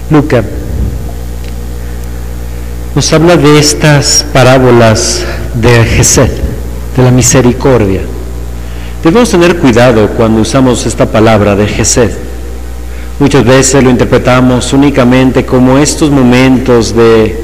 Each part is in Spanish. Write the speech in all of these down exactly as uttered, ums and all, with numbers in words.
Lucas nos habla de estas parábolas de Gesed, de la misericordia. Debemos tener cuidado cuando usamos esta palabra de Gesed. Muchas veces lo interpretamos únicamente como estos momentos de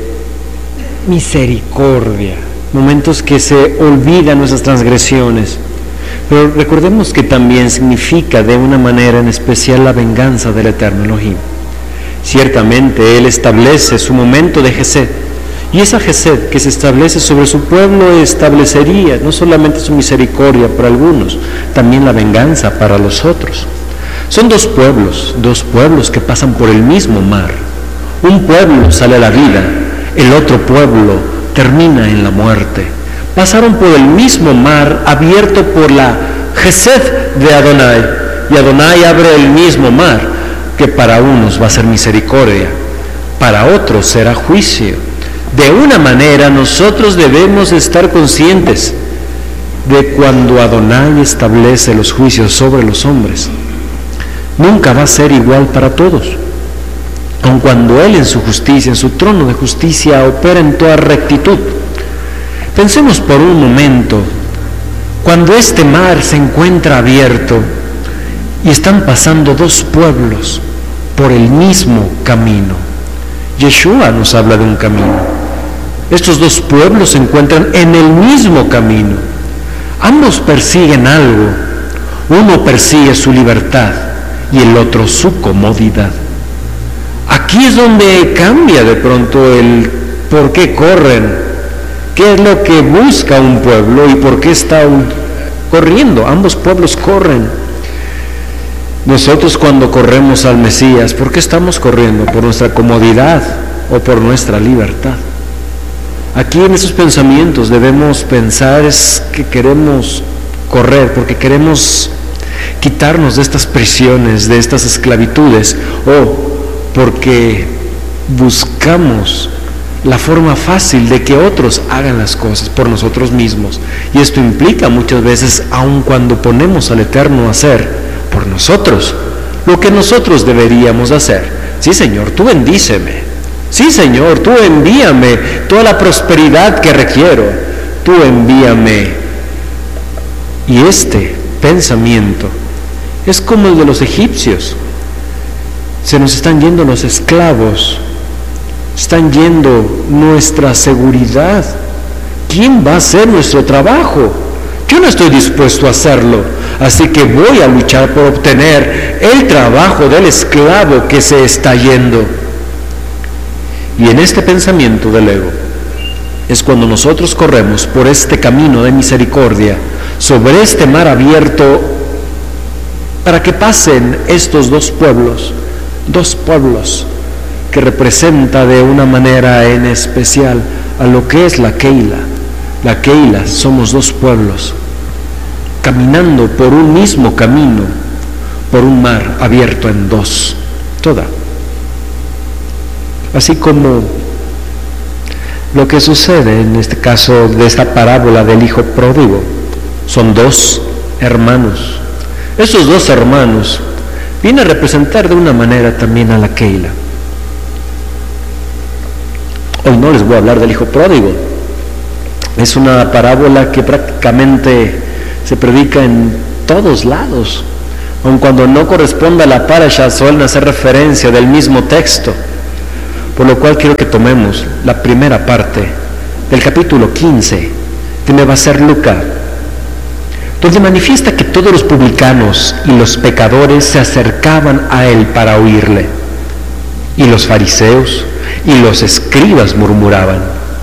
misericordia, momentos que se olvidan nuestras transgresiones. Pero recordemos que también significa de una manera en especial la venganza del Eterno Elohim. Ciertamente Él establece su momento de Gesed, y esa Gesed que se establece sobre su pueblo establecería no solamente su misericordia para algunos, también la venganza para los otros. Son dos pueblos, dos pueblos que pasan por el mismo mar. Un pueblo sale a la vida, el otro pueblo termina en la muerte. Pasaron por el mismo mar abierto por la Gesed de Adonai, y Adonai abre el mismo mar, que para unos va a ser misericordia, para otros será juicio. De una manera nosotros debemos estar conscientes de cuando Adonai establece los juicios sobre los hombres, nunca va a ser igual para todos. Aun cuando Él en su justicia, en su trono de justicia, opera en toda rectitud. Pensemos por un momento, cuando este mar se encuentra abierto y están pasando dos pueblos por el mismo camino. Yeshua nos habla de un camino. Estos dos pueblos se encuentran en el mismo camino. Ambos persiguen algo. Uno persigue su libertad y el otro su comodidad. Aquí es donde cambia de pronto el por qué corren, qué es lo que busca un pueblo y por qué está corriendo. Ambos pueblos corren. Nosotros cuando corremos al Mesías, ¿por qué estamos corriendo? ¿Por nuestra comodidad o por nuestra libertad? Aquí en esos pensamientos debemos pensar es que queremos correr porque queremos quitarnos de estas prisiones, de estas esclavitudes, o porque buscamos la forma fácil de que otros hagan las cosas por nosotros mismos. Y esto implica muchas veces, aun cuando ponemos al Eterno a hacer por nosotros lo que nosotros deberíamos hacer. Sí, Señor, tú bendíceme. Sí, Señor, tú envíame toda la prosperidad que requiero. Tú envíame. Y este pensamiento es como el de los egipcios. Se nos están yendo los esclavos, están yendo nuestra seguridad. ¿Quién va a hacer nuestro trabajo? Yo no estoy dispuesto a hacerlo, así que voy a luchar por obtener el trabajo del esclavo que se está yendo. Y en este pensamiento del ego es cuando nosotros corremos por este camino de misericordia, sobre este mar abierto, para que pasen estos dos pueblos, dos pueblos que representa de una manera en especial a lo que es la Keila. La Keila somos dos pueblos caminando por un mismo camino, por un mar abierto en dos, toda. Así como lo que sucede en este caso de esta parábola del hijo pródigo, son dos hermanos. Esos dos hermanos vienen a representar de una manera también a la Keila. Hoy no les voy a hablar del hijo pródigo. Es una parábola que prácticamente se predica en todos lados, aun cuando no corresponda a la parasha, suelen hacer referencia del mismo texto. Por lo cual quiero que tomemos la primera parte del capítulo quince de Mevaser Lucas, donde manifiesta que todos los publicanos y los pecadores se acercaban a él para oírle, y los fariseos y los escribas murmuraban: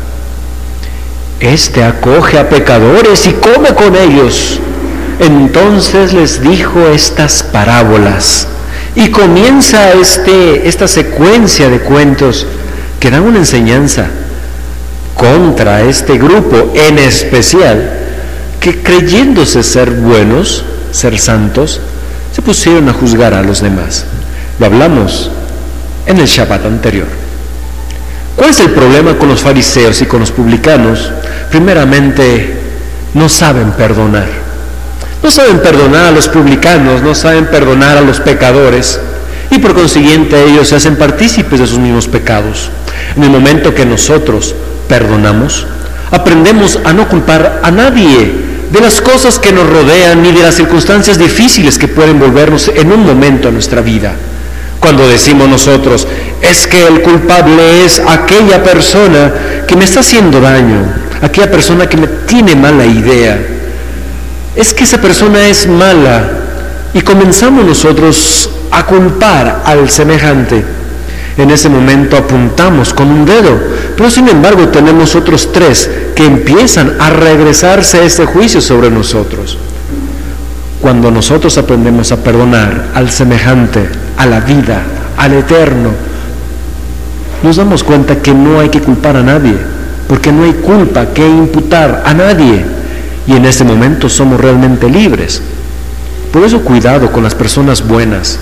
este acoge a pecadores y come con ellos. Entonces les dijo estas parábolas. Y comienza este, esta secuencia de cuentos que dan una enseñanza contra este grupo en especial, que creyéndose ser buenos, ser santos, se pusieron a juzgar a los demás. Lo hablamos en el Shabbat anterior. ¿Cuál es el problema con los fariseos y con los publicanos? Primeramente, no saben perdonar. No saben perdonar a los publicanos, no saben perdonar a los pecadores. y por consiguiente ellos se hacen partícipes de sus mismos pecados. En el momento que nosotros perdonamos, aprendemos a no culpar a nadie de las cosas que nos rodean ni de las circunstancias difíciles que pueden volvernos en un momento a nuestra vida. Cuando decimos nosotros, es que el culpable es aquella persona que me está haciendo daño, aquella persona que me tiene mala idea, es que esa persona es mala, y comenzamos nosotros a culpar al semejante. En ese momento apuntamos con un dedo, pero sin embargo tenemos otros tres que empiezan a regresarse a este juicio sobre nosotros. Cuando nosotros aprendemos a perdonar al semejante, a la vida, al eterno, nos damos cuenta que no hay que culpar a nadie, porque no hay culpa que imputar a nadie, y en ese momento somos realmente libres. Por eso cuidado con las personas buenas.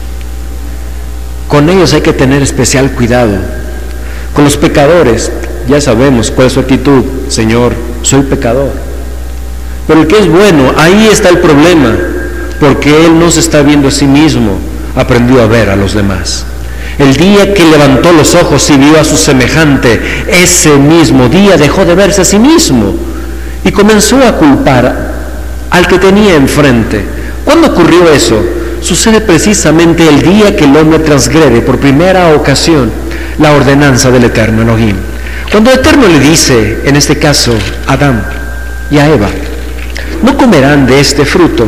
Con ellos hay que tener especial cuidado. Con los pecadores, ya sabemos cuál es su actitud. Señor, soy pecador. Pero el que es bueno, ahí está el problema, porque él no se está viendo a sí mismo, aprendió a ver a los demás. El día que levantó los ojos y vio a su semejante, ese mismo día dejó de verse a sí mismo y comenzó a culpar al que tenía enfrente. ¿Cuándo ocurrió eso? Sucede precisamente el día que el hombre transgrede por primera ocasión la ordenanza del Eterno Elohim. Cuando el Eterno le dice, en este caso, a Adán y a Eva, no comerán de este fruto.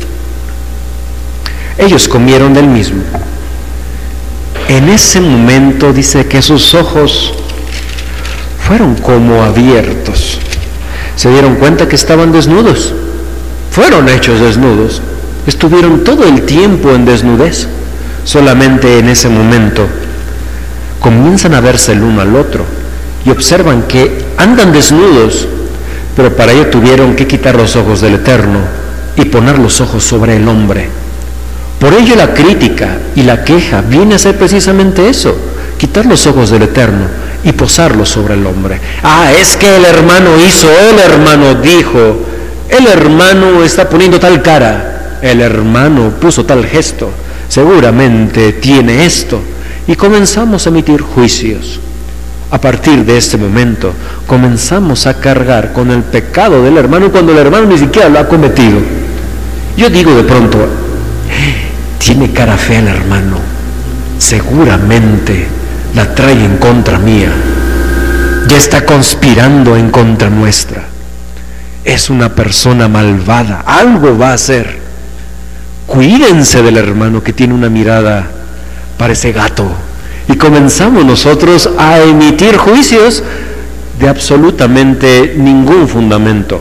Ellos comieron del mismo. En ese momento dice que sus ojos fueron como abiertos. Se dieron cuenta que estaban desnudos. Fueron hechos desnudos. Estuvieron todo el tiempo en desnudez. Solamente en ese momento comienzan a verse el uno al otro y observan que andan desnudos, pero para ello tuvieron que quitar los ojos del Eterno y poner los ojos sobre el hombre. Por ello la crítica y la queja viene a ser precisamente eso, quitar los ojos del Eterno y posarlos sobre el hombre. Ah, es que el hermano hizo, el hermano dijo, el hermano está poniendo tal cara, el hermano puso tal gesto, seguramente tiene esto, y comenzamos a emitir juicios. A partir de este momento comenzamos a cargar con el pecado del hermano cuando el hermano ni siquiera lo ha cometido. Yo digo de pronto, tiene cara fea el hermano, seguramente la trae en contra mía, ya está conspirando en contra nuestra, es una persona malvada, algo va a hacer. Cuídense del hermano que tiene una mirada, parece gato, y comenzamos nosotros a emitir juicios de absolutamente ningún fundamento.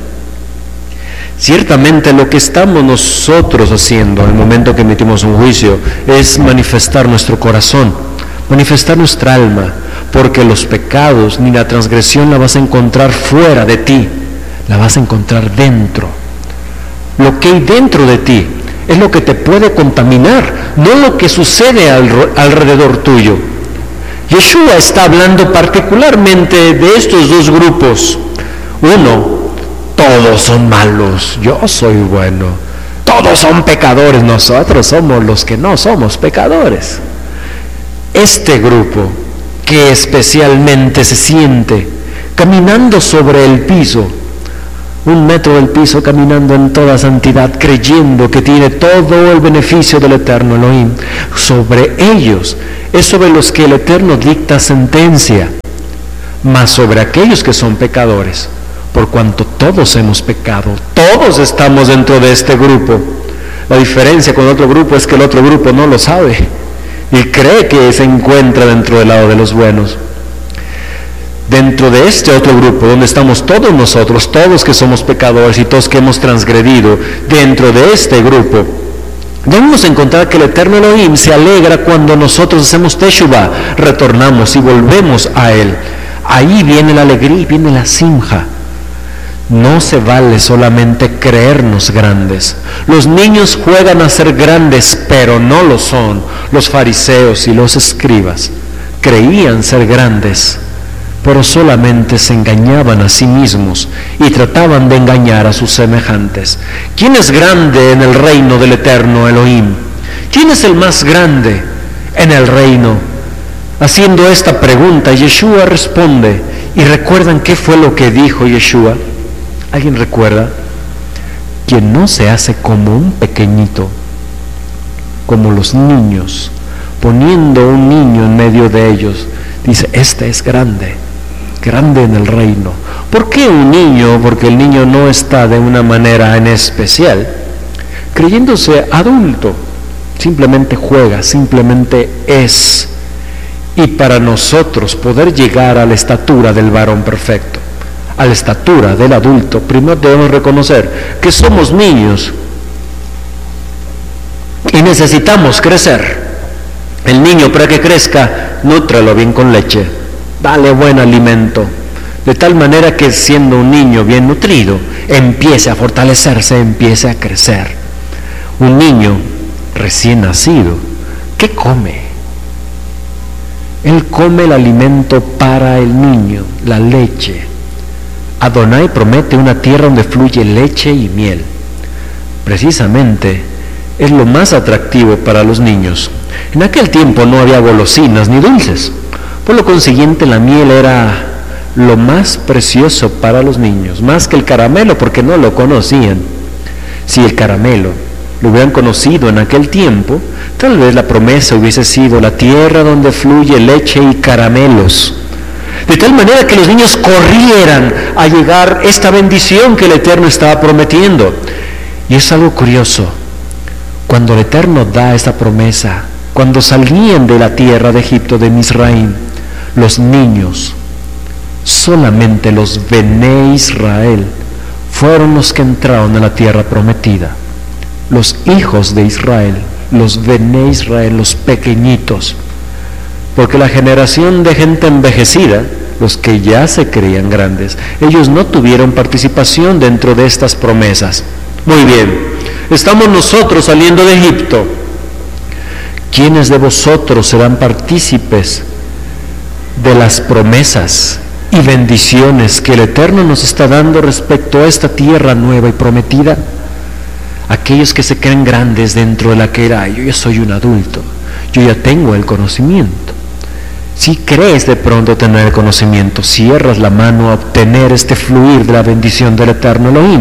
Ciertamente lo que estamos nosotros haciendo en el momento que emitimos un juicio es manifestar nuestro corazón, manifestar nuestra alma, porque los pecados ni la transgresión la vas a encontrar fuera de ti, la vas a encontrar dentro. Lo que hay dentro de ti es lo que te puede contaminar, no lo que sucede al, alrededor tuyo. Yeshua está hablando particularmente de estos dos grupos. Uno, todos son malos, yo soy bueno. Todos son pecadores, nosotros somos los que no somos pecadores. Este grupo que especialmente se siente caminando sobre el piso, un metro del piso, caminando en toda santidad, creyendo que tiene todo el beneficio del Eterno Elohim, sobre ellos es sobre los que el Eterno dicta sentencia, mas sobre aquellos que son pecadores, por cuanto todos hemos pecado, todos estamos dentro de este grupo. La diferencia con el otro grupo es que el otro grupo no lo sabe y cree que se encuentra dentro del lado de los buenos. Dentro de este otro grupo, donde estamos todos nosotros, todos que somos pecadores y todos que hemos transgredido, dentro de este grupo, debemos encontrar que el Eterno Elohim se alegra cuando nosotros hacemos teshuvah, retornamos y volvemos a Él. Ahí viene la alegría y viene la simja. No se vale solamente creernos grandes. Los niños juegan a ser grandes, pero no lo son. Los fariseos y los escribas creían ser grandes, pero solamente se engañaban a sí mismos y trataban de engañar a sus semejantes. ¿Quién es grande en el reino del Eterno Elohim? ¿Quién es el más grande? en el reino? Haciendo esta pregunta, Yeshua responde, y recuerdan qué fue lo que dijo Yeshua. ¿Alguien recuerda? Quien no se hace como un pequeñito, como los niños, poniendo un niño en medio de ellos, dice, este es grande, grande en el reino. ¿Por qué un niño? Porque el niño no está de una manera en especial, creyéndose adulto, simplemente juega, simplemente es. Y para nosotros poder llegar a la estatura del varón perfecto, a la estatura del adulto, primero debemos reconocer que somos niños y necesitamos crecer. El niño, para que crezca, nútrelo bien con leche, dale buen alimento, de tal manera que siendo un niño bien nutrido, empiece a fortalecerse, empiece a crecer. Un niño recién nacido, ¿qué come? Él come el alimento para el niño, la leche. Adonai promete una tierra donde fluye leche y miel. Precisamente es lo más atractivo para los niños. En aquel tiempo no había golosinas ni dulces. Por lo consiguiente, la miel era lo más precioso para los niños, más que el caramelo, porque no lo conocían. Si el caramelo lo hubieran conocido en aquel tiempo, tal vez la promesa hubiese sido la tierra donde fluye leche y caramelos, de tal manera que los niños corrieran a llegar esta bendición que el Eterno estaba prometiendo. Y es algo curioso, cuando el Eterno da esta promesa, cuando salían de la tierra de Egipto, de Misraim, los niños, solamente los Bené Israel, fueron los que entraron a la tierra prometida. Los hijos de Israel, los Bené Israel, los pequeñitos, porque la generación de gente envejecida, los que ya se creían grandes, ellos no tuvieron participación dentro de estas promesas. Muy bien, estamos nosotros saliendo de Egipto. ¿Quiénes de vosotros serán partícipes de las promesas y bendiciones que el Eterno nos está dando respecto a esta tierra nueva y prometida? Aquellos que se creen grandes dentro de la que era, yo ya soy un adulto, yo ya tengo el conocimiento. Si crees de pronto tener el conocimiento, cierras la mano a obtener este fluir de la bendición del Eterno Elohim,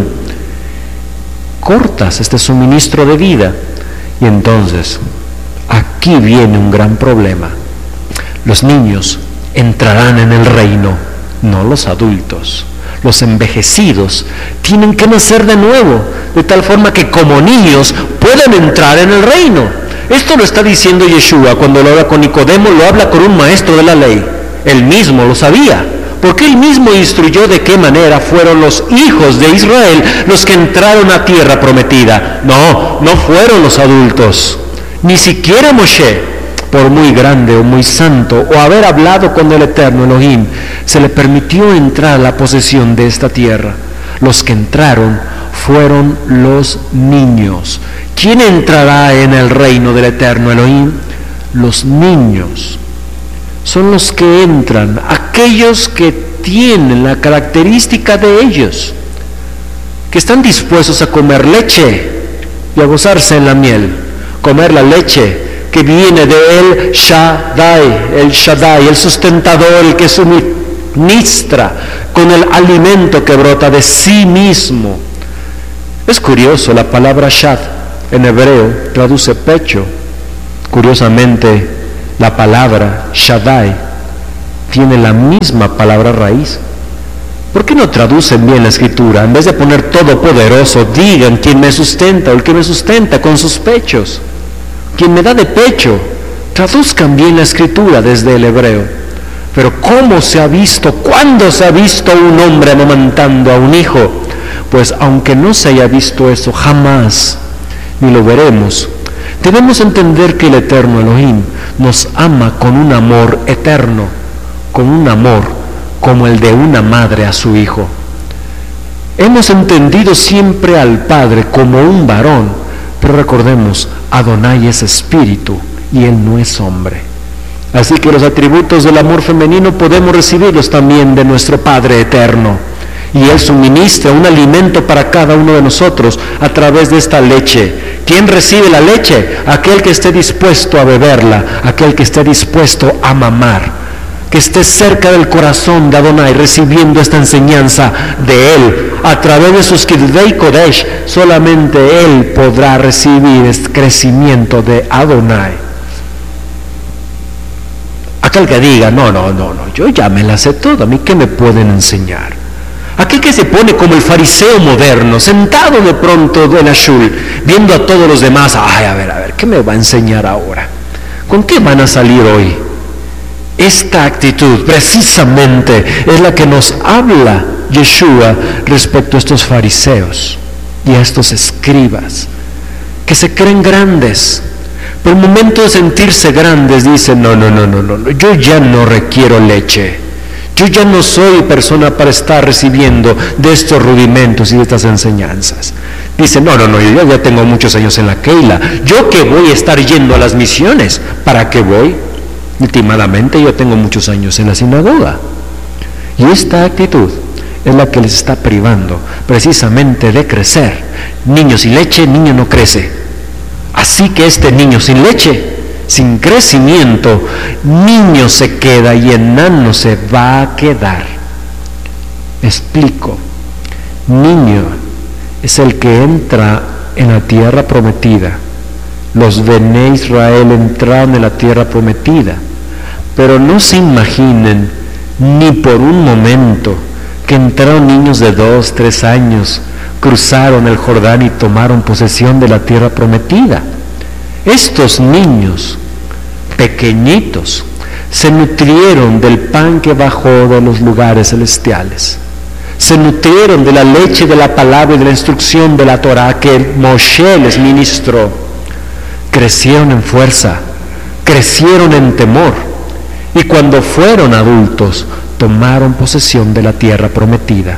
cortas este suministro de vida, y entonces aquí viene un gran problema. Los niños entrarán en el reino, no los adultos. Los envejecidos tienen que nacer de nuevo, de tal forma que como niños puedan entrar en el reino. Esto lo está diciendo Yeshua cuando lo habla con Nicodemo, lo habla con un maestro de la ley. Él mismo lo sabía, porque él mismo instruyó de qué manera fueron los hijos de Israel los que entraron a tierra prometida. No, no fueron los adultos, ni siquiera Moshe, por muy grande o muy santo, o haber hablado con el Eterno Elohim, se le permitió entrar a la posesión de esta tierra. Los que entraron fueron los niños. ¿Quién entrará en el reino del Eterno Elohim? Los niños. Son los que entran, aquellos que tienen la característica de ellos, que están dispuestos a comer leche y a gozarse en la miel, comer la leche que viene de El Shaddai, el Shaddai, el sustentador, el que suministra con el alimento que brota de sí mismo. Es curioso, la palabra Shad en hebreo traduce pecho. Curiosamente, la palabra Shaddai tiene la misma palabra raíz. ¿Por qué no traducen bien la escritura? En vez de poner todopoderoso, digan quien me sustenta o el que me sustenta con sus pechos, quien me da de pecho. Traduzcan bien la escritura desde el hebreo. Pero ¿cómo se ha visto? ¿Cuándo se ha visto un hombre amamantando a un hijo? Pues aunque no se haya visto eso jamás, ni lo veremos, debemos entender que el Eterno Elohim nos ama con un amor eterno, con un amor como el de una madre a su hijo. Hemos entendido siempre al Padre como un varón, pero recordemos, Adonai es espíritu y Él no es hombre. Así que los atributos del amor femenino podemos recibirlos también de nuestro Padre eterno. y Él suministra un alimento para cada uno de nosotros a través de esta leche. ¿Quién recibe la leche? Aquel que esté dispuesto a beberla, aquel que esté dispuesto a mamar, que esté cerca del corazón de Adonai, recibiendo esta enseñanza de Él. A través de sus Kidvei Kodesh, solamente Él podrá recibir este crecimiento de Adonai. Aquel que diga, no, no, no, no, yo ya me la sé todo, ¿a mí qué me pueden enseñar? Aquel que se pone como el fariseo moderno, sentado de pronto en la shul, viendo a todos los demás, ay, a ver, a ver, ¿qué me va a enseñar ahora? ¿Con qué van a salir hoy? Esta actitud precisamente es la que nos habla Yeshua respecto a estos fariseos y a estos escribas que se creen grandes, pero el momento de sentirse grandes dicen, no, no, no, no, no, yo ya no requiero leche, yo ya no soy persona para estar recibiendo de estos rudimentos y de estas enseñanzas. Dicen, no, no, no, yo ya tengo muchos años en la Keila, yo que voy a estar yendo a las misiones, ¿para qué voy? Últimamente yo tengo muchos años en la sinagoga. Y esta actitud es la que les está privando precisamente de crecer. Niño sin leche, niño no crece. Así que este niño sin leche, sin crecimiento, niño se queda y enano se va a quedar. Explico. Niño es el que entra en la tierra prometida. Los Bené Israel entraron en la tierra prometida, pero no se imaginen ni por un momento que entraron niños de dos, tres años, cruzaron el Jordán y tomaron posesión de la tierra prometida. Estos niños pequeñitos se nutrieron del pan que bajó de los lugares celestiales, se nutrieron de la leche de la palabra y de la instrucción de la Torah que Moshe les ministró. Crecieron en fuerza, crecieron en temor, y cuando fueron adultos, tomaron posesión de la tierra prometida.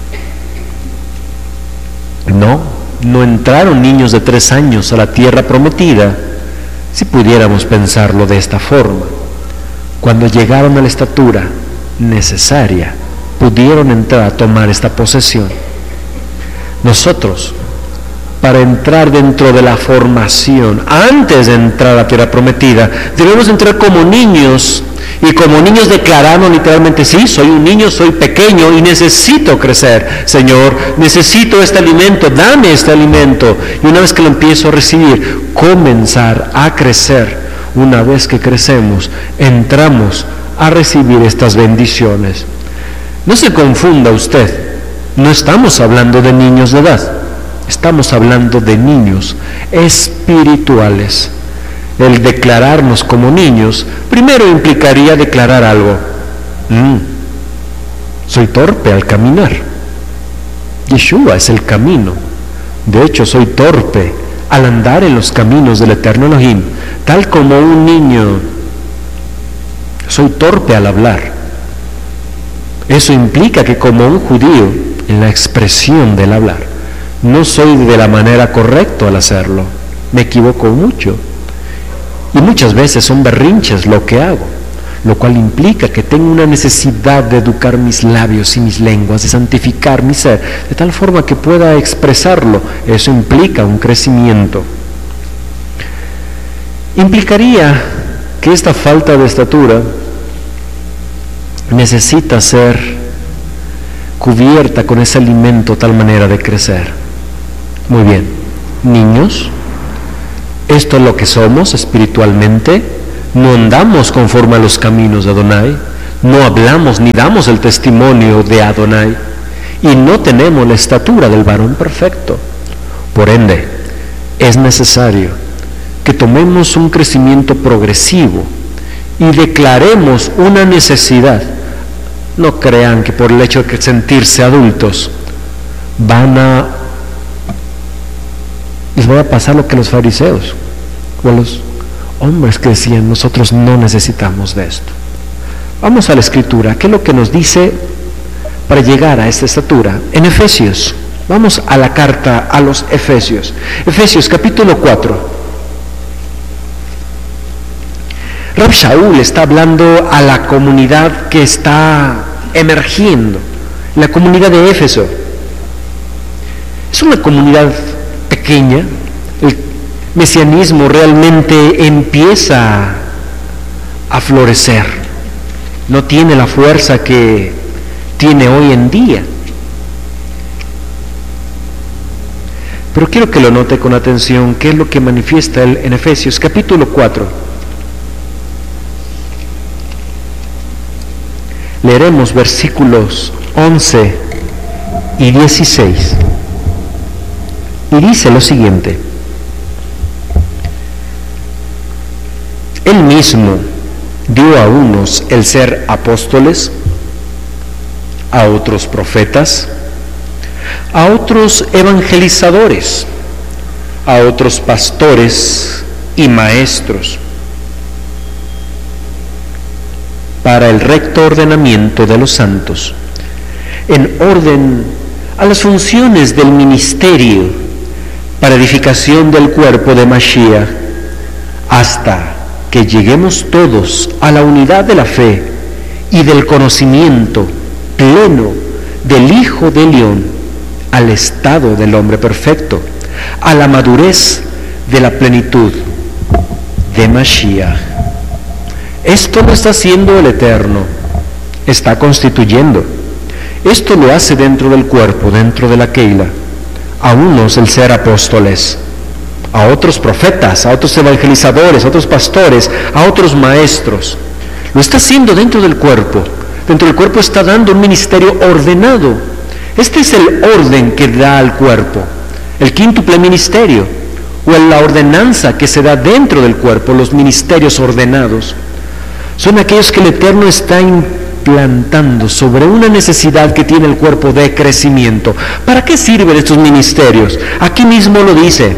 No, no entraron niños de tres años a la tierra prometida, si pudiéramos pensarlo de esta forma. Cuando llegaron a la estatura necesaria, pudieron entrar a tomar esta posesión. Nosotros, para entrar dentro de la formación, antes de entrar a la tierra prometida, debemos entrar como niños, y como niños declarando literalmente, sí, soy un niño, soy pequeño y necesito crecer. Señor, necesito este alimento, dame este alimento. Y una vez que lo empiezo a recibir, comenzar a crecer. Una vez que crecemos, entramos a recibir estas bendiciones. No se confunda usted, no estamos hablando de niños de edad. Estamos hablando de niños espirituales. El declararnos como niños, primero implicaría declarar algo. Mm, soy torpe al caminar. Yeshua es el camino. De hecho, soy torpe al andar en los caminos del eterno Elohim, tal como un niño. Soy torpe al hablar. Eso implica que como un judío, en la expresión del hablar, no soy de la manera correcta al hacerlo, me equivoco mucho, y muchas veces son berrinches lo que hago, lo cual implica que tengo una necesidad de educar mis labios y mis lenguas, de santificar mi ser, de tal forma que pueda expresarlo. Eso implica un crecimiento. Implicaría que esta falta de estatura necesita ser cubierta con ese alimento, tal manera de crecer. Muy bien, niños, esto es lo que somos espiritualmente, no andamos conforme a los caminos de Adonai, no hablamos ni damos el testimonio de Adonai, y no tenemos la estatura del varón perfecto. Por ende, es necesario que tomemos un crecimiento progresivo y declaremos una necesidad. No crean que por el hecho de sentirse adultos van a les va a pasar lo que los fariseos o los hombres que decían, nosotros no necesitamos de esto. Vamos a la Escritura, ¿qué es lo que nos dice para llegar a esta estatura? En Efesios, vamos a la carta a los Efesios. Efesios capítulo cuatro. Rab Shaul está hablando a la comunidad que está emergiendo La comunidad de Éfeso es una comunidad pequeña. El mesianismo realmente empieza a florecer. No tiene la fuerza que tiene hoy en día. Pero quiero que lo note con atención, qué es lo que manifiesta él en Efesios capítulo cuatro. Leeremos versículos once y dieciséis. Y dice lo siguiente: Él mismo dio a unos el ser apóstoles, a otros profetas, a otros evangelizadores, a otros pastores y maestros, para el recto ordenamiento de los santos, en orden a las funciones del ministerio, para edificación del cuerpo de Mashiach, hasta que lleguemos todos a la unidad de la fe y del conocimiento pleno del Hijo de León, al estado del hombre perfecto, a la madurez de la plenitud de Mashiach. Esto lo está haciendo el Eterno, está constituyendo. Esto lo hace dentro del cuerpo, dentro de la Keila. A unos el ser apóstoles, a otros profetas, a otros evangelizadores, a otros pastores, a otros maestros. Lo está haciendo dentro del cuerpo. Dentro del cuerpo está dando un ministerio ordenado. Este es el orden que da al cuerpo, el quíntuple ministerio, o la ordenanza que se da dentro del cuerpo, los ministerios ordenados. Son aquellos que el Eterno está implantando sobre una necesidad que tiene el cuerpo de crecimiento. ¿Para qué sirven estos ministerios? Aquí mismo lo dice: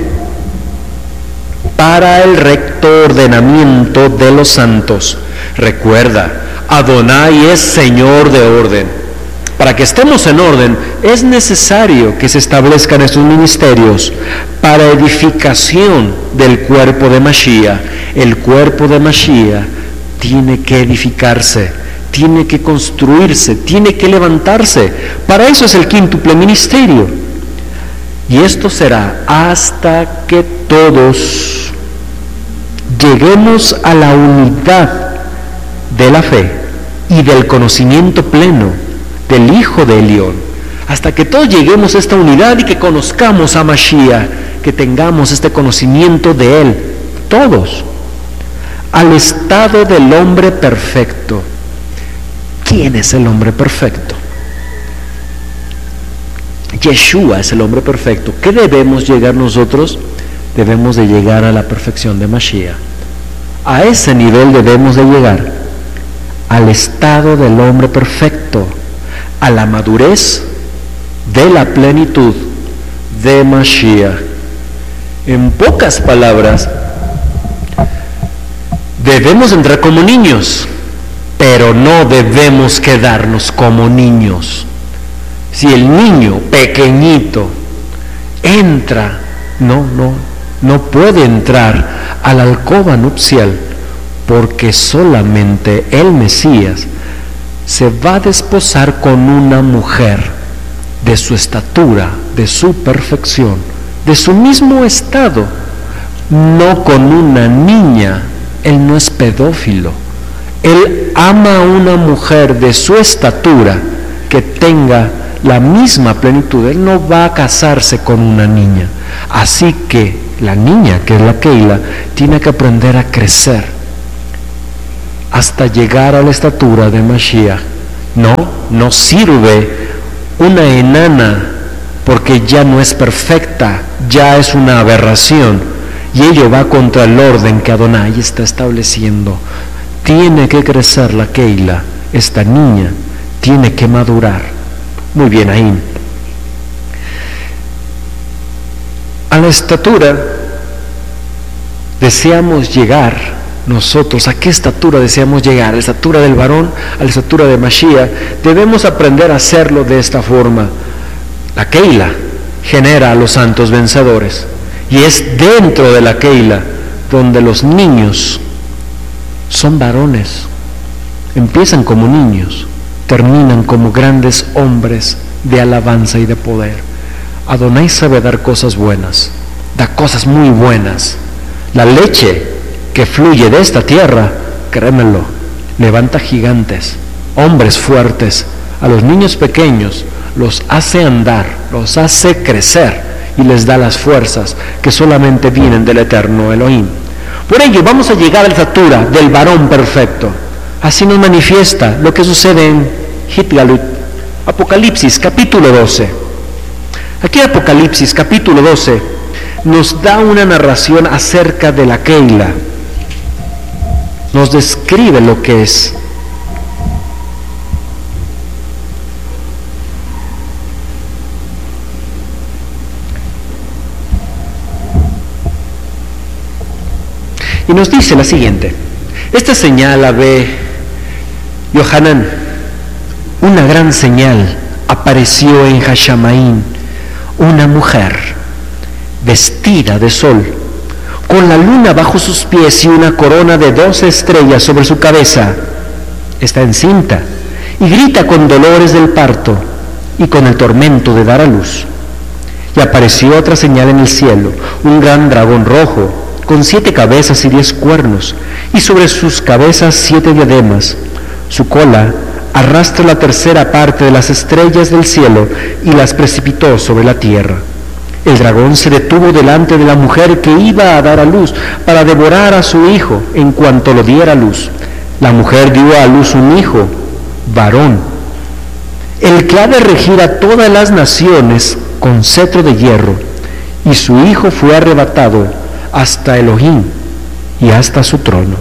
para el recto ordenamiento de los santos. Recuerda, Adonai es Señor de orden. Para que estemos en orden, es necesario que se establezcan estos ministerios para edificación del cuerpo de Mashiach. El cuerpo de Mashiach tiene que edificarse, tiene que construirse, tiene que levantarse. Para eso es el quíntuple ministerio. Y esto será hasta que todos lleguemos a la unidad de la fe y del conocimiento pleno del Hijo de León, hasta que todos lleguemos a esta unidad y que conozcamos a Mashiach, que tengamos este conocimiento de Él, todos, al estado del hombre perfecto. ¿Quién es el hombre perfecto? Yeshua es el hombre perfecto. ¿Qué debemos llegar nosotros? Debemos de llegar a la perfección de Mashiach. A ese nivel debemos de llegar, al estado del hombre perfecto, a la madurez de la plenitud de Mashiach. En pocas palabras, debemos entrar como niños, pero no debemos quedarnos como niños. Si el niño pequeñito entra, no, no, no puede entrar a la alcoba nupcial, porque solamente el Mesías se va a desposar con una mujer de su estatura, de su perfección, de su mismo estado, no con una niña. Él no es pedófilo. Él ama a una mujer de su estatura que tenga la misma plenitud. Él no va a casarse con una niña. Así que la niña, que es la Keila, tiene que aprender a crecer hasta llegar a la estatura de Mashiach. No, no sirve una enana, porque ya no es perfecta, ya es una aberración, y ello va contra el orden que Adonai está estableciendo. Tiene que crecer la Keila, esta niña tiene que madurar. Muy bien, ahí. A la estatura deseamos llegar nosotros. ¿A qué estatura deseamos llegar? ¿A la estatura del varón? ¿A la estatura de Mashiach? Debemos aprender a hacerlo de esta forma. La Keila genera a los santos vencedores, y es dentro de la Keila donde los niños son varones, empiezan como niños, terminan como grandes hombres de alabanza y de poder. Adonai sabe dar cosas buenas, da cosas muy buenas. La leche que fluye de esta tierra, créemelo, levanta gigantes, hombres fuertes. A los niños pequeños los hace andar, los hace crecer y les da las fuerzas que solamente vienen del eterno Elohim. Por ello vamos a llegar a la estatura del varón perfecto. Así nos manifiesta lo que sucede en Hitgalut, Apocalipsis capítulo doce. Aquí Apocalipsis capítulo doce nos da una narración acerca de la Keila, nos describe lo que es. Y nos dice la siguiente: esta señal la ve Yohanan, una gran señal apareció en Hashamaín, una mujer vestida de sol, con la luna bajo sus pies y una corona de doce estrellas sobre su cabeza. Está encinta y grita con dolores del parto y con el tormento de dar a luz. Y apareció otra señal en el cielo, un gran dragón rojo, con siete cabezas y diez cuernos, y sobre sus cabezas siete diademas. Su cola arrastra la tercera parte de las estrellas del cielo y las precipitó sobre la tierra. El dragón se detuvo delante de la mujer que iba a dar a luz para devorar a su hijo en cuanto lo diera a luz. La mujer dio a luz un hijo, varón, el que ha de regir a todas las naciones con cetro de hierro, y su hijo fue arrebatado hasta Elohim y hasta su trono.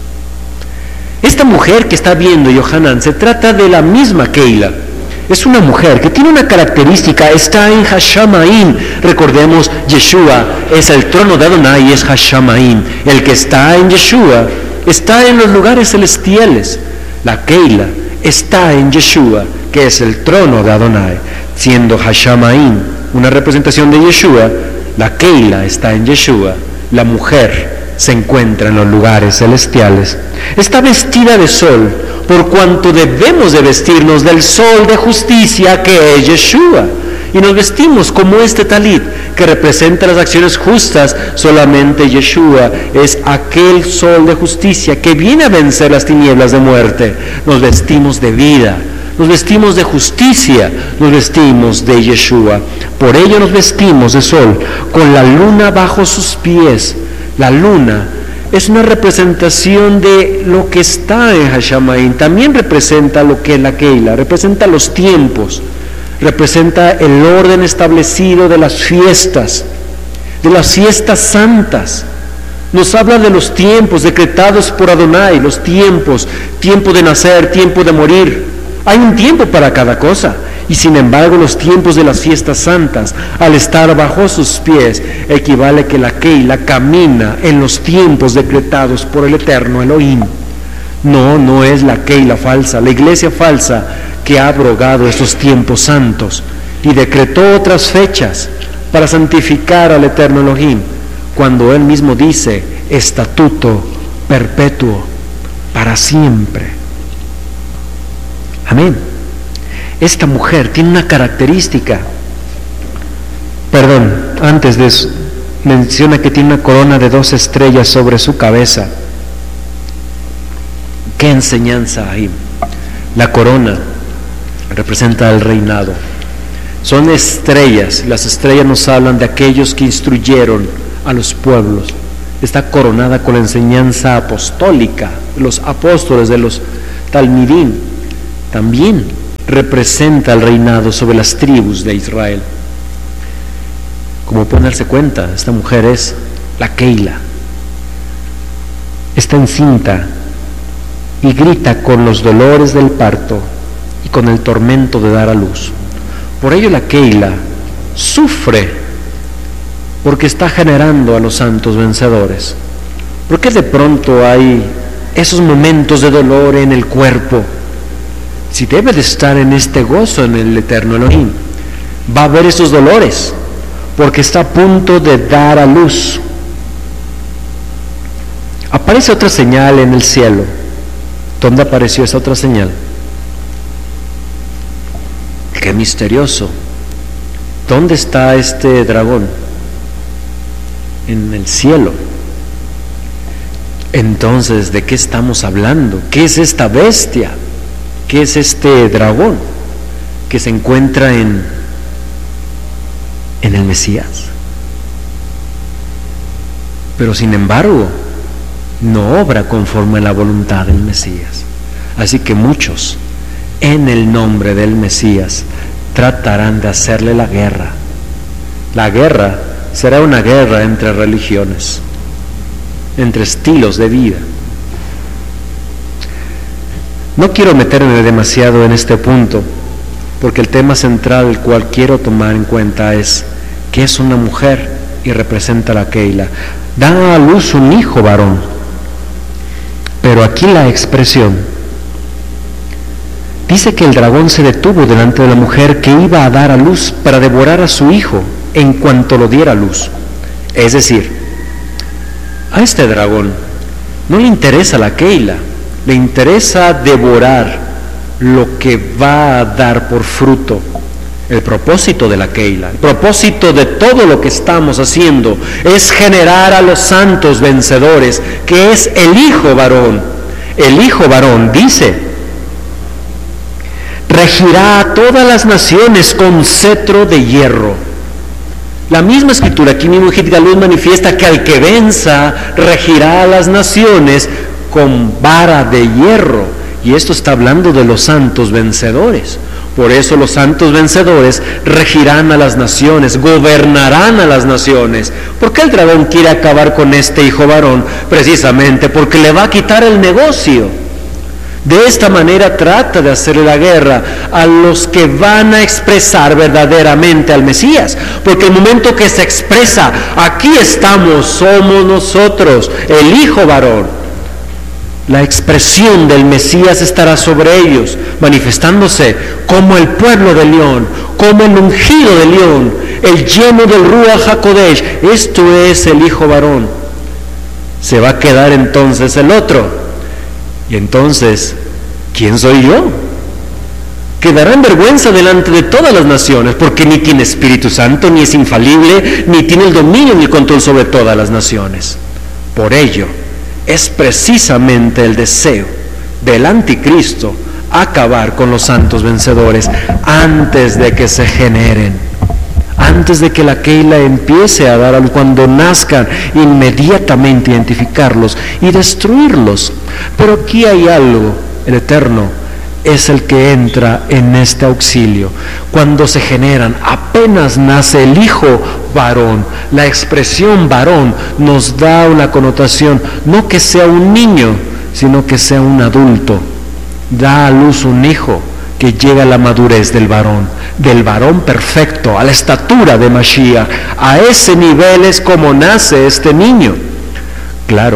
Esta mujer que está viendo Yohanan se trata de la misma Keila. Es una mujer que tiene una característica, está en Hashamaim. Recordemos, Yeshua es el trono de Adonai y es Hashamaim. El que está en Yeshua está en los lugares celestiales. La Keila está en Yeshua, que es el trono de Adonai. Siendo Hashamaim una representación de Yeshua, la Keila está en Yeshua. La mujer se encuentra en los lugares celestiales. Está vestida de sol, por cuanto debemos de vestirnos del sol de justicia que es Yeshua. Y nos vestimos como este talit que representa las acciones justas. Solamente Yeshua es aquel sol de justicia que viene a vencer las tinieblas de muerte. Nos vestimos de vida, nos vestimos de justicia, nos vestimos de Yeshua. Por ello nos vestimos de sol, con la luna bajo sus pies. La luna es una representación de lo que está en Hashamaim. También representa lo que es la Keila, representa los tiempos, representa el orden establecido de las fiestas, de las fiestas santas. Nos habla de los tiempos decretados por Adonai, los tiempos, tiempo de nacer, tiempo de morir. Hay un tiempo para cada cosa. Y sin embargo los tiempos de las fiestas santas, al estar bajo sus pies, equivale a que la Keila camina en los tiempos decretados por el eterno Elohim. No, no es la Keila falsa, la iglesia falsa que ha abrogado estos tiempos santos y decretó otras fechas para santificar al eterno Elohim, cuando él mismo dice estatuto perpetuo para siempre. Amén. Esta mujer tiene una característica, perdón, antes de eso, menciona que tiene una corona de dos estrellas sobre su cabeza. ¿Qué enseñanza hay? La corona representa el reinado. Son estrellas, las estrellas nos hablan de aquellos que instruyeron a los pueblos. Está coronada con la enseñanza apostólica, los apóstoles de los Talmidim. También representa el reinado sobre las tribus de Israel. Como pueden darse cuenta, esta mujer es la Keila. Está encinta y grita con los dolores del parto y con el tormento de dar a luz. Por ello la Keila sufre porque está generando a los santos vencedores. ¿Por qué de pronto hay esos momentos de dolor en el cuerpo? Si debe de estar en este gozo en el eterno Elohim, va a haber esos dolores, porque está a punto de dar a luz. Aparece otra señal en el cielo. ¿Dónde apareció esa otra señal? qué misterioso. ¿Dónde está este dragón? En el cielo. Entonces, ¿de qué estamos hablando? ¿Qué es esta bestia? ¿Qué es este dragón que se encuentra en, en el Mesías? Pero sin embargo, no obra conforme a la voluntad del Mesías. Así que muchos, en el nombre del Mesías, tratarán de hacerle la guerra. La guerra será una guerra entre religiones, entre estilos de vida. No quiero meterme demasiado en este punto, porque el tema central el cual quiero tomar en cuenta es que es una mujer y representa a la Keila. Da a luz un hijo varón, pero aquí la expresión dice que el dragón se detuvo delante de la mujer que iba a dar a luz para devorar a su hijo en cuanto lo diera a luz. Es decir, a este dragón no le interesa la Keila, le interesa devorar lo que va a dar por fruto. El propósito de la Keila, el propósito de todo lo que estamos haciendo es generar a los santos vencedores, que es el hijo varón. El hijo varón, dice, regirá a todas las naciones con cetro de hierro. La misma escritura aquí mismo en Gitgalud manifiesta que al que venza regirá a las naciones con vara de hierro, y esto está hablando de los santos vencedores. Por eso los santos vencedores regirán a las naciones, gobernarán a las naciones. ¿Por qué el dragón quiere acabar con este hijo varón? Precisamente porque le va a quitar el negocio. De esta manera trata de hacerle la guerra a los que van a expresar verdaderamente al Mesías, porque el momento que se expresa, aquí estamos, somos nosotros, el hijo varón, la expresión del Mesías estará sobre ellos, manifestándose como el pueblo de León, como el ungido de León, el lleno del Ruach HaKodesh. Esto es el hijo varón. Se va a quedar entonces el otro. Y entonces, ¿quién soy yo? Quedará en vergüenza delante de todas las naciones, porque ni tiene Espíritu Santo, ni es infalible, ni tiene el dominio ni el control sobre todas las naciones. Por ello, es precisamente el deseo del anticristo acabar con los santos vencedores antes de que se generen, antes de que la Keila empiece a dar a luz, cuando nazcan, inmediatamente identificarlos y destruirlos. Pero aquí hay algo, el Eterno es el que entra en este auxilio. Cuando se generan, apenas nace el hijo varón, la expresión varón nos da una connotación, no que sea un niño, sino que sea un adulto. Da a luz un hijo que llega a la madurez del varón, del varón perfecto, a la estatura de Mashiach. A ese nivel es como nace este niño. Claro,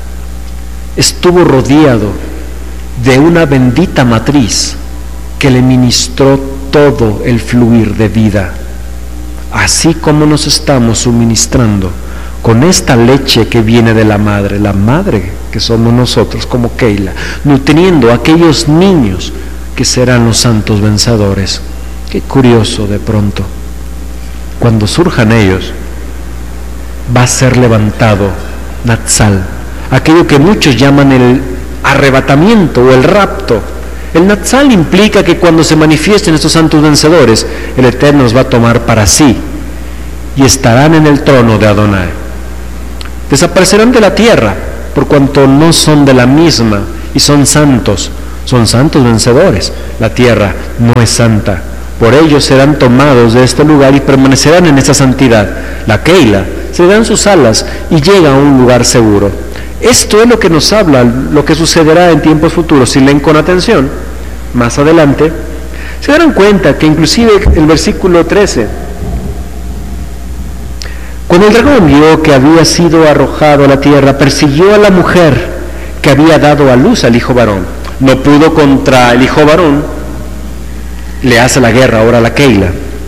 estuvo rodeado de una bendita matriz que le ministró todo el fluir de vida, así como nos estamos suministrando con esta leche que viene de la madre, la madre que somos nosotros como Keila, nutriendo a aquellos niños que serán los santos vencedores. Qué curioso, de pronto, cuando surjan ellos, va a ser levantado Natsal, aquello que muchos llaman el arrebatamiento o el rapto. El Natsal implica que cuando se manifiesten estos santos vencedores, el Eterno los va a tomar para sí y estarán en el trono de Adonai. Desaparecerán de la tierra por cuanto no son de la misma y son santos, son santos vencedores. La tierra no es santa, por ello serán tomados de este lugar y permanecerán en esa santidad. La Keila se dan sus alas y llega a un lugar seguro. Esto es lo que nos habla, lo que sucederá en tiempos futuros. Si leen con atención, más adelante, se darán cuenta que inclusive el versículo trece, cuando el dragón vio que había sido arrojado a la tierra, persiguió a la mujer que había dado a luz al hijo varón. No pudo contra el hijo varón, le hace la guerra ahora a la Keila.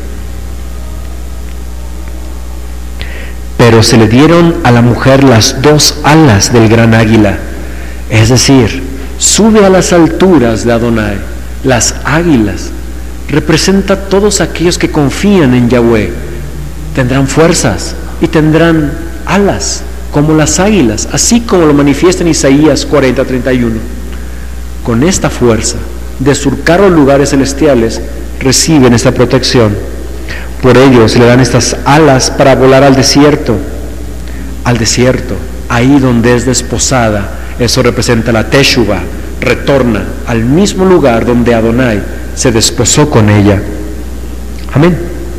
Pero se le dieron a la mujer las dos alas del gran águila, es decir, sube a las alturas de Adonai. Las águilas representa a todos aquellos que confían en Yahweh. Tendrán fuerzas y tendrán alas como las águilas, así como lo manifiesta en Isaías cuarenta, treinta y uno. Con esta fuerza de surcar los lugares celestiales, reciben esta protección. Por ello se le dan estas alas para volar al desierto, al desierto, ahí donde es desposada. Eso representa la Teshuvah, retorna al mismo lugar donde Adonai se desposó con ella. Amén.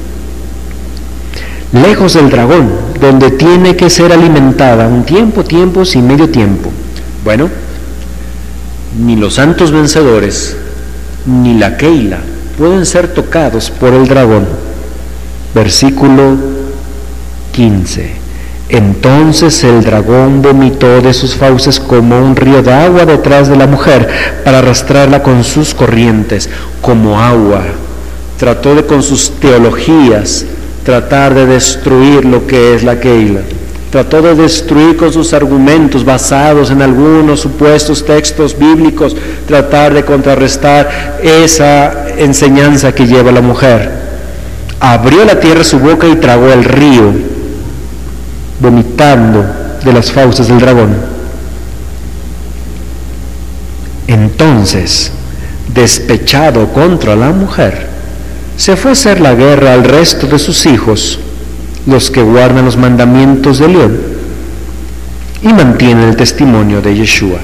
Lejos del dragón, donde tiene que ser alimentada un tiempo, tiempos y medio tiempo. Bueno, ni los santos vencedores, ni la Keila pueden ser tocados por el dragón. Versículo quince. Entonces el dragón vomitó de sus fauces como un río de agua detrás de la mujer para arrastrarla con sus corrientes, como agua. Trató de con sus teologías tratar de destruir lo que es la Keila. Trató de destruir con sus argumentos basados en algunos supuestos textos bíblicos, tratar de contrarrestar esa enseñanza que lleva la mujer. Abrió la tierra su boca y tragó el río, vomitando de las fauces del dragón. Entonces, despechado contra la mujer, se fue a hacer la guerra al resto de sus hijos, los que guardan los mandamientos de León y mantienen el testimonio de Yeshua.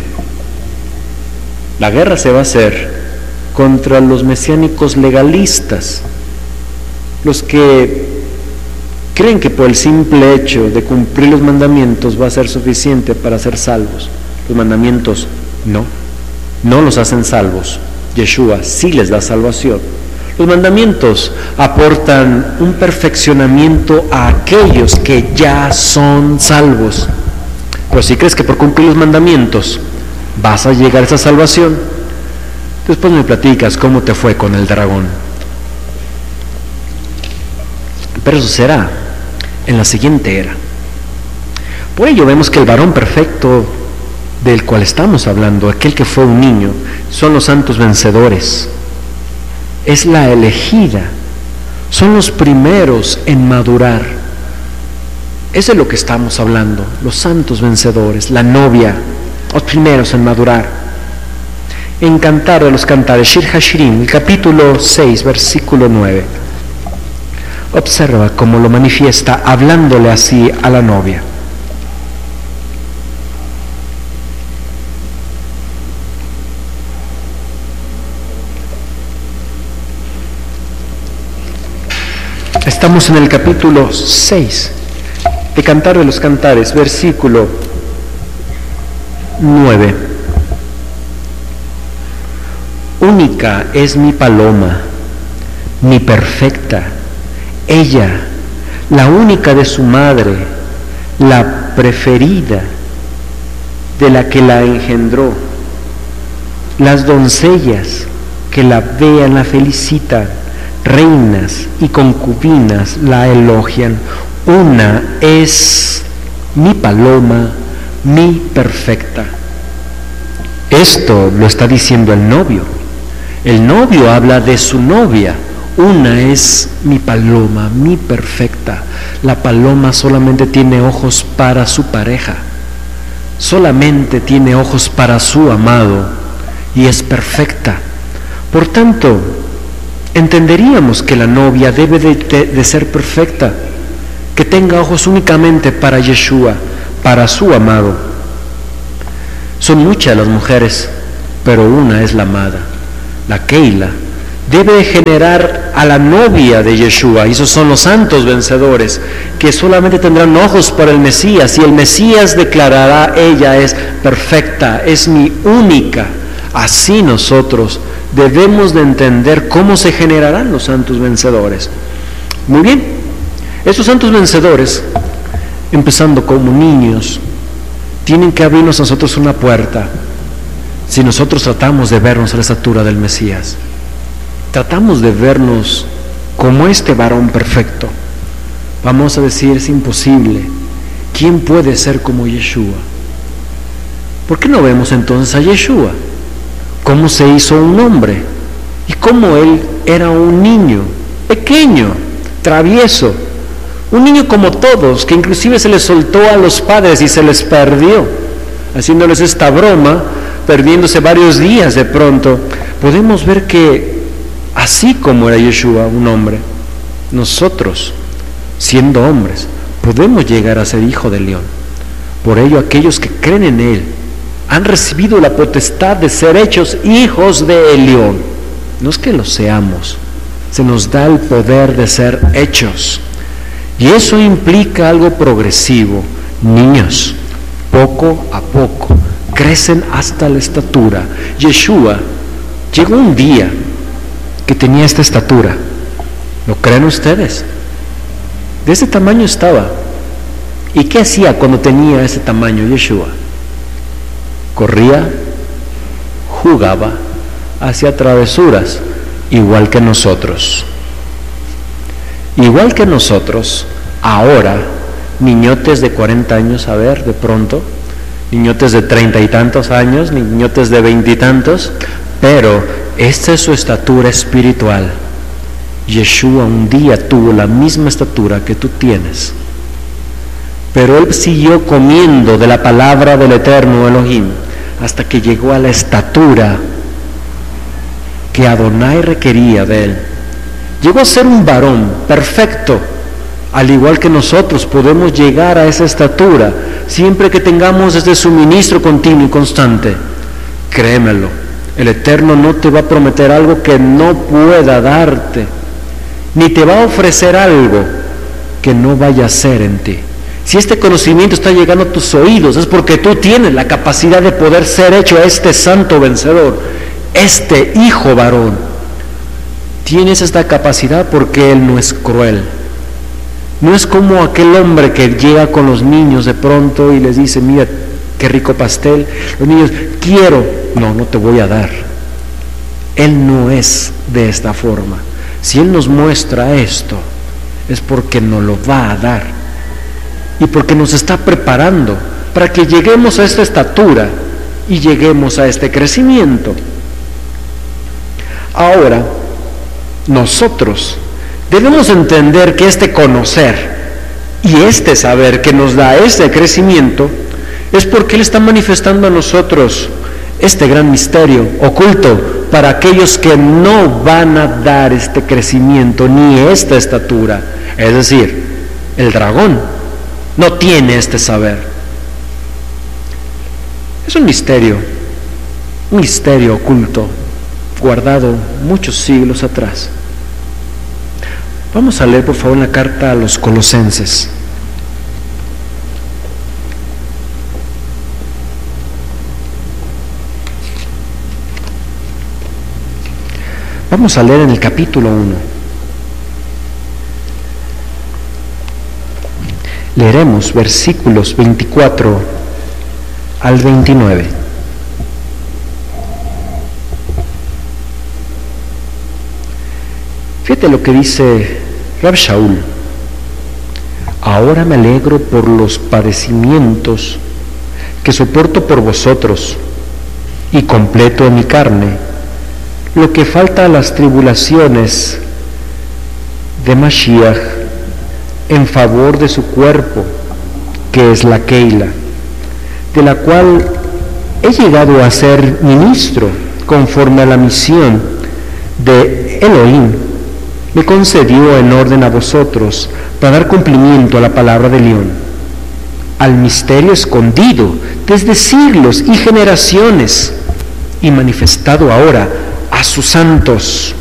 La guerra se va a hacer contra los mesiánicos legalistas, los que creen que por el simple hecho de cumplir los mandamientos va a ser suficiente para ser salvos. Los mandamientos no, no los hacen salvos. Yeshua sí les da salvación. Los mandamientos aportan un perfeccionamiento a aquellos que ya son salvos. Pero si crees que por cumplir los mandamientos vas a llegar a esa salvación, después me platicas cómo te fue con el dragón. Pero eso será en la siguiente era. Por ello vemos que el varón perfecto del cual estamos hablando, aquel que fue un niño, son los santos vencedores. Es la elegida, son los primeros en madurar. Eso es lo que estamos hablando, los santos vencedores, la novia, los primeros en madurar. En Cantar de los Cantares, Shir Hashirim, el capítulo seis, versículo nueve. Observa cómo lo manifiesta hablándole así a la novia. Estamos en el capítulo seis de Cantar de los Cantares, versículo nueve. Única es mi paloma, mi perfecta, ella, la única de su madre, la preferida de la que la engendró. Las doncellas que la vean la felicitan, reinas y concubinas la elogian. Una es mi paloma, mi perfecta. Esto lo está diciendo el novio. El novio habla de su novia. Una es mi paloma, mi perfecta. La paloma solamente tiene ojos para su pareja, solamente tiene ojos para su amado y es perfecta. Por tanto, entenderíamos que la novia debe de, de, de ser perfecta, que tenga ojos únicamente para Yeshua, para su amado. Son muchas las mujeres, pero una es la amada. La Keila debe generar a la novia de Yeshua, y esos son los santos vencedores, que solamente tendrán ojos para el Mesías, y el Mesías declarará: ella es perfecta, es mi única. Así nosotros debemos de entender cómo se generarán los santos vencedores. Muy bien, esos santos vencedores, empezando como niños, tienen que abrirnos a nosotros una puerta. Si nosotros tratamos de vernos a la estatura del Mesías, tratamos de vernos como este varón perfecto, vamos a decir: es imposible. ¿Quién puede ser como Yeshua? ¿Por qué no vemos entonces a Yeshua? ¿Cómo se hizo un hombre? y cómo él era un niño pequeño, travieso, un niño como todos, que inclusive se les soltó a los padres y se les perdió, haciéndoles esta broma, perdiéndose varios días de pronto. Podemos ver que así como era Yeshua un hombre, nosotros, siendo hombres, podemos llegar a ser hijo del león. Por ello, aquellos que creen en él han recibido la potestad de ser hechos hijos del león. No es que lo seamos, se nos da el poder de ser hechos. Y eso implica algo progresivo. Niños, poco a poco, crecen hasta la estatura. Yeshua llegó un día que tenía esta estatura. ¿Lo creen ustedes? De ese tamaño estaba. ¿Y qué hacía cuando tenía ese tamaño Yeshua? Corría, jugaba, hacía travesuras, igual que nosotros. Igual que nosotros, ahora, niñotes de cuarenta años, a ver, de pronto, niñotes de treinta y tantos años, niñotes de veintitantos, pero esta es su estatura espiritual. Yeshua un día tuvo la misma estatura que tú tienes, pero él siguió comiendo de la palabra del eterno Elohim hasta que llegó a la estatura que Adonai requería de él. Llegó a ser un varón perfecto, al igual que nosotros podemos llegar a esa estatura siempre que tengamos este suministro continuo y constante. Créemelo, el Eterno no te va a prometer algo que no pueda darte, ni te va a ofrecer algo que no vaya a ser en ti. Si este conocimiento está llegando a tus oídos, es porque tú tienes la capacidad de poder ser hecho este santo vencedor, este hijo varón. Tienes esta capacidad porque Él no es cruel. No es como aquel hombre que llega con los niños de pronto y les dice, mira, qué rico pastel. Los niños, quiero. No, no te voy a dar. Él no es de esta forma. Si Él nos muestra esto, es porque nos lo va a dar. Y porque nos está preparando para que lleguemos a esta estatura y lleguemos a este crecimiento. Ahora, nosotros debemos entender que este conocer y este saber que nos da este crecimiento es porque Él está manifestando a nosotros este gran misterio oculto para aquellos que no van a dar este crecimiento ni esta estatura. Es decir, el dragón no tiene este saber. Es un misterio, un misterio oculto, guardado muchos siglos atrás. Vamos a leer por favor la carta a los Colosenses. Vamos a leer en el capítulo uno. Leeremos versículos veinticuatro al veintinueve. Fíjate lo que dice Rab Shaul. Ahora me alegro por los padecimientos que soporto por vosotros y completo en mi carne lo que falta a las tribulaciones de Mashiach en favor de su cuerpo, que es la Keila, de la cual he llegado a ser ministro conforme a la misión de Elohim me concedió en orden a vosotros para dar cumplimiento a la palabra de León, al misterio escondido desde siglos y generaciones y manifestado ahora a sus santos,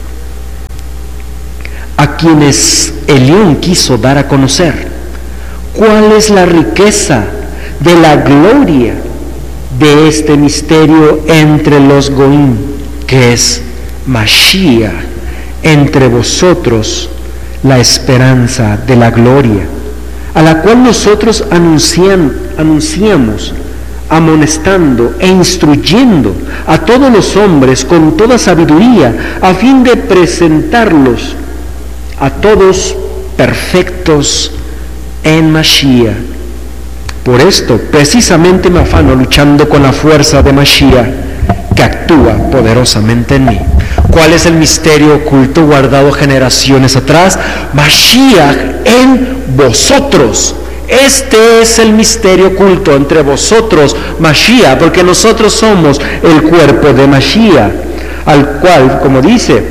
a quienes el León quiso dar a conocer cuál es la riqueza de la gloria de este misterio entre los Goim, que es Mashiach, entre vosotros la esperanza de la gloria, a la cual nosotros anuncian, anunciamos, amonestando e instruyendo a todos los hombres con toda sabiduría, a fin de presentarlos a todos perfectos en Mashiach. Por esto, precisamente me afano luchando con la fuerza de Mashiach, que actúa poderosamente en mí. ¿Cuál es el misterio oculto guardado generaciones atrás? Mashiach en vosotros. Este es el misterio oculto entre vosotros, Mashiach, porque nosotros somos el cuerpo de Mashiach, al cual, como dice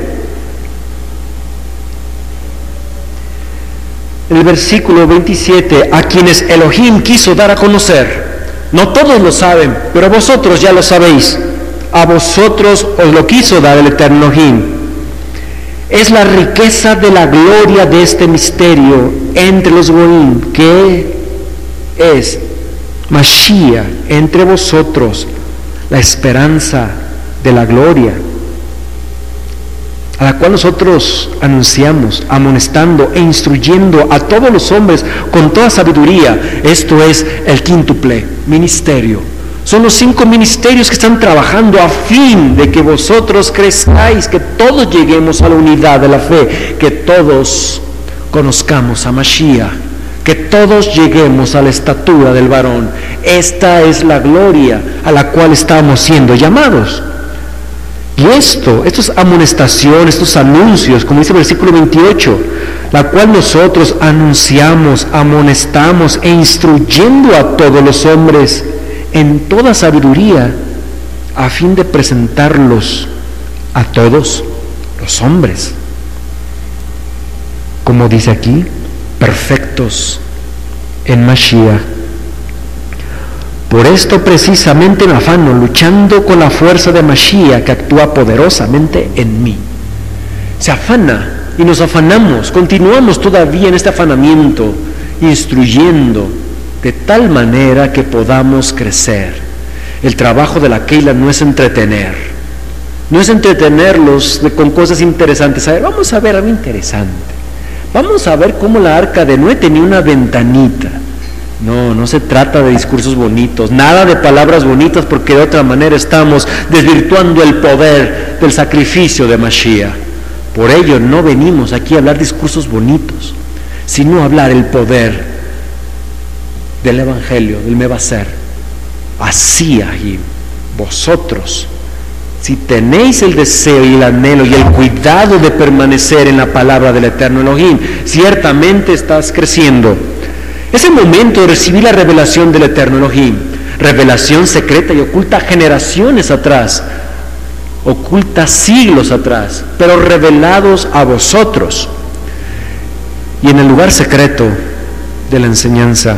en el versículo veintisiete, a quienes Elohim quiso dar a conocer. No todos lo saben, pero vosotros ya lo sabéis. A vosotros os lo quiso dar el eterno Elohim. Es la riqueza de la gloria de este misterio entre los Goim, que es Mashiach entre vosotros, la esperanza de la gloria, a la cual nosotros anunciamos, amonestando e instruyendo a todos los hombres con toda sabiduría. Esto es el quíntuple ministerio. Son los cinco ministerios que están trabajando a fin de que vosotros crezcáis, que todos lleguemos a la unidad de la fe, que todos conozcamos a Mashiach, que todos lleguemos a la estatura del varón. Esta es la gloria a la cual estamos siendo llamados. Y esto, estas amonestaciones, estos anuncios, como dice el versículo veintiocho, la cual nosotros anunciamos, amonestamos e instruyendo a todos los hombres en toda sabiduría, a fin de presentarlos a todos los hombres, como dice aquí, perfectos en Mashiach. Por esto precisamente me afano, luchando con la fuerza de Mashiach que actúa poderosamente en mí. Se afana y nos afanamos, continuamos todavía en este afanamiento, instruyendo de tal manera que podamos crecer. El trabajo de la Keila no es entretener, no es entretenerlos de, con cosas interesantes. A ver, vamos a ver algo interesante. Vamos a ver cómo la arca de Noé tenía una ventanita. No, no se trata de discursos bonitos, nada de palabras bonitas, porque de otra manera estamos desvirtuando el poder del sacrificio de Mashiach. Por ello no venimos aquí a hablar discursos bonitos, sino a hablar el poder del Evangelio, del Mevaser. Así, ahí, vosotros, si tenéis el deseo y el anhelo y el cuidado de permanecer en la palabra del eterno Elohim, ciertamente estás creciendo. Es el momento de recibir la revelación del eterno Elohim, revelación secreta y oculta generaciones atrás, oculta siglos atrás, pero revelados a vosotros. Y en el lugar secreto de la enseñanza,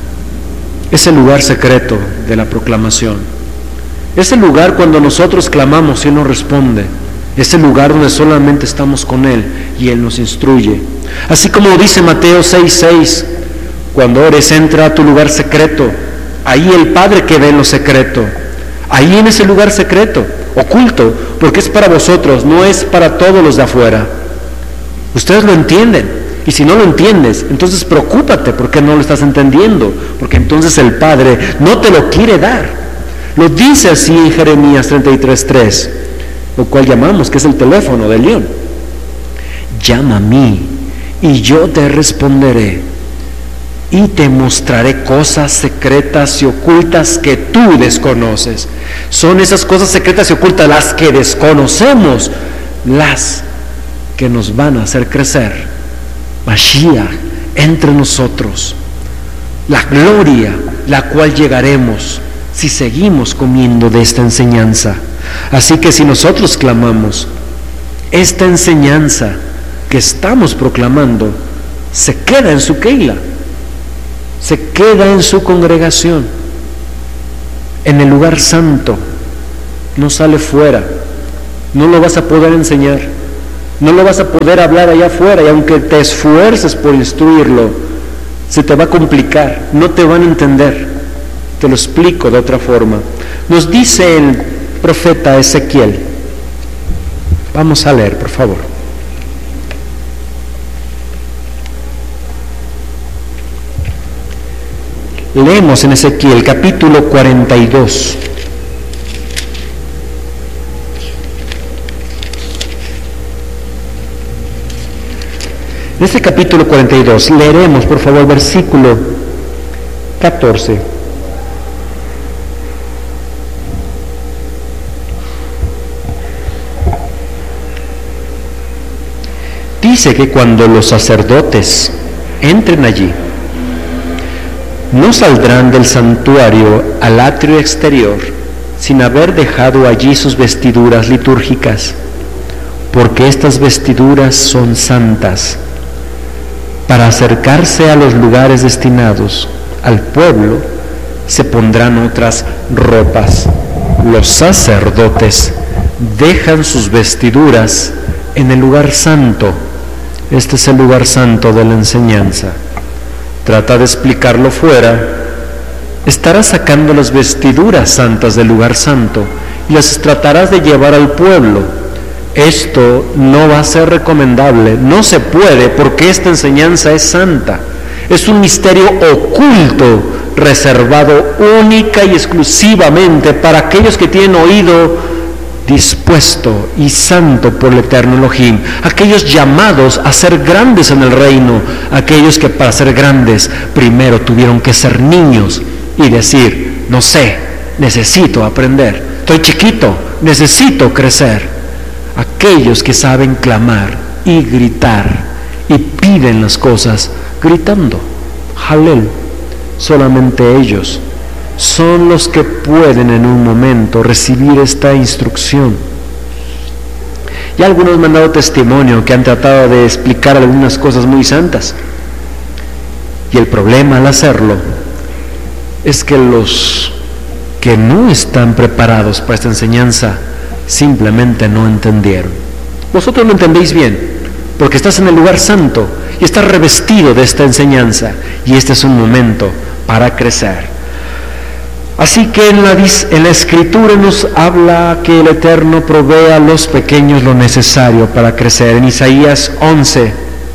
es el lugar secreto de la proclamación. Es el lugar cuando nosotros clamamos y Él nos responde. Es el lugar donde solamente estamos con Él y Él nos instruye. Así como dice Mateo seis seis, cuando ores, entra a tu lugar secreto. Ahí el Padre que ve en lo secreto. Ahí en ese lugar secreto, oculto, porque es para vosotros, no es para todos los de afuera. Ustedes lo entienden. Y si no lo entiendes, entonces preocúpate porque no lo estás entendiendo, porque entonces el Padre no te lo quiere dar. Lo dice así en Jeremías treinta y tres tres, lo cual llamamos que es el teléfono del león. Llama a mí y yo te responderé y te mostraré cosas secretas y ocultas que tú desconoces. Son esas cosas secretas y ocultas las que desconocemos, las que nos van a hacer crecer. Mashiach entre nosotros, la gloria la cual llegaremos si seguimos comiendo de esta enseñanza. Así que si nosotros clamamos, esta enseñanza que estamos proclamando se queda en su keila, se queda en su congregación, en el lugar santo, no sale fuera, no lo vas a poder enseñar, no lo vas a poder hablar allá afuera, y aunque te esfuerces por instruirlo, se te va a complicar, no te van a entender. Te lo explico de otra forma. Nos dice el profeta Ezequiel, vamos a leer, por favor. Leemos en Ezequiel capítulo cuarenta y dos. En este capítulo cuarenta y dos leeremos, por favor, versículo catorce. dice que cuando los sacerdotes entren allí, no saldrán del santuario al atrio exterior sin haber dejado allí sus vestiduras litúrgicas, porque estas vestiduras son santas. Para acercarse a los lugares destinados al pueblo, se pondrán otras ropas. Los sacerdotes dejan sus vestiduras en el lugar santo. Este es el lugar santo de la enseñanza. Trata de explicarlo fuera. Estarás sacando las vestiduras santas del lugar santo y las tratarás de llevar al pueblo. Esto no va a ser recomendable, no se puede, porque esta enseñanza es santa. Es un misterio oculto, reservado única y exclusivamente para aquellos que tienen oído dispuesto y santo por el eterno Elohim, aquellos llamados a ser grandes en el reino, aquellos que para ser grandes primero tuvieron que ser niños y decir, no sé, necesito aprender, estoy chiquito, necesito crecer. Aquellos que saben clamar y gritar y piden las cosas gritando, Halel, solamente ellos son los que pueden en un momento recibir esta instrucción. Y algunos me han dado testimonio que han tratado de explicar algunas cosas muy santas. Y el problema al hacerlo es que los que no están preparados para esta enseñanza simplemente no entendieron. Vosotros lo entendéis bien, porque estás en el lugar santo y estás revestido de esta enseñanza, y este es un momento para crecer. Así que en la, en la Escritura nos habla que el Eterno provee a los pequeños lo necesario para crecer. En Isaías once,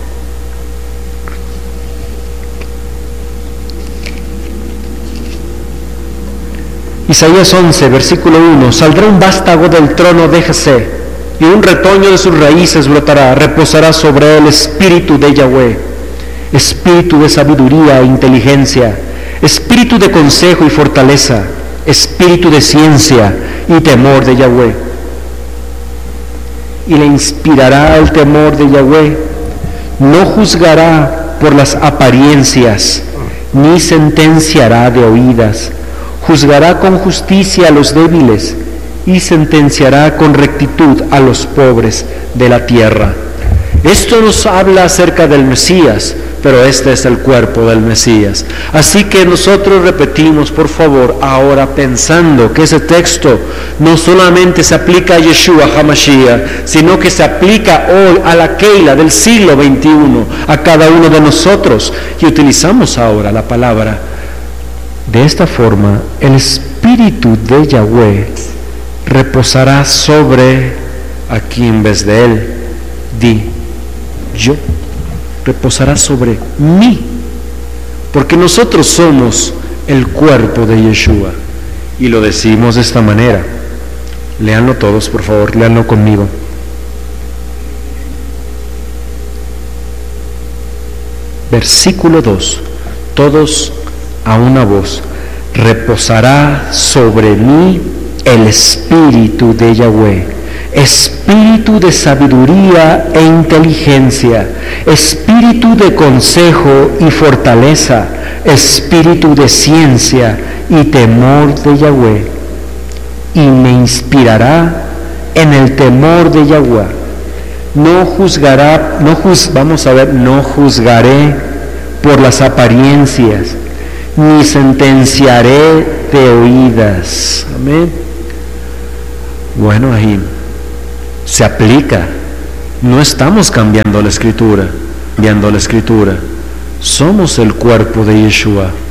Isaías once, versículo uno, saldrá un vástago del trono de Jesé, y un retoño de sus raíces brotará, reposará sobre él espíritu de Yahweh, espíritu de sabiduría e inteligencia, espíritu de consejo y fortaleza, espíritu de ciencia y temor de Yahweh. Y le inspirará el temor de Yahweh, no juzgará por las apariencias, ni sentenciará de oídas, juzgará con justicia a los débiles y sentenciará con rectitud a los pobres de la tierra. Esto nos habla acerca del Mesías, pero este es el cuerpo del Mesías. Así que nosotros repetimos, por favor, ahora pensando que ese texto no solamente se aplica a Yeshua HaMashiach, sino que se aplica hoy a la Keila del siglo veintiuno, a cada uno de nosotros. Y utilizamos ahora la palabra de esta forma: el espíritu de Yahweh reposará sobre, aquí en vez de él, di yo, reposará sobre mí, porque nosotros somos el cuerpo de Yeshua, y lo decimos de esta manera. Léanlo todos, por favor, léanlo conmigo. Versículo dos, todos a una voz: reposará sobre mí el espíritu de Yahweh, espíritu de sabiduría e inteligencia, espíritu de consejo y fortaleza, espíritu de ciencia y temor de Yahweh, y me inspirará en el temor de Yahweh. No juzgará, no juz, vamos a ver, no juzgaré por las apariencias, ni sentenciaré de oídas. Amén. Bueno, ahí se aplica. No estamos cambiando la escritura, cambiando la escritura. Somos el cuerpo de Yeshua.